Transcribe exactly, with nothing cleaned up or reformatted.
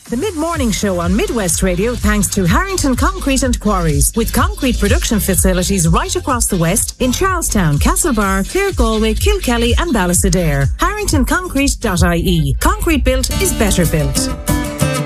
The mid-morning show on Midwest Radio thanks to Harrington Concrete and Quarries, with concrete production facilities right across the West in Charlestown, Castlebar, Clare, Galway, Kilkelly and Ballysadare. harrington concrete dot I E. Concrete built is better built.